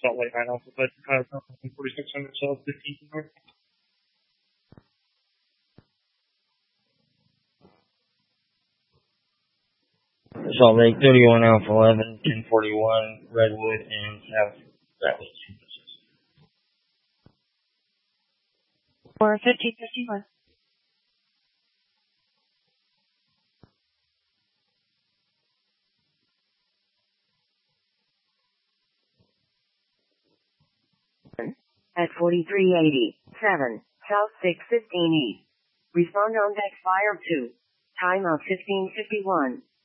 Salt Lake 9 Alpha, but 4600 South 15th North. Salt Lake 31 Alpha 11, 1041 Redwood, and South Valley. For 1551. At 4387, South 615 East. Respond on deck fire 2. Time of 1551.